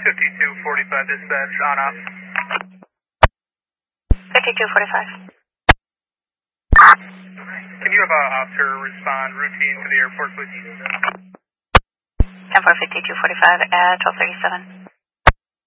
5245 dispatch, on off. 5245. Can you have an officer respond routine to the airport, please? 10-4 5245 at 1237.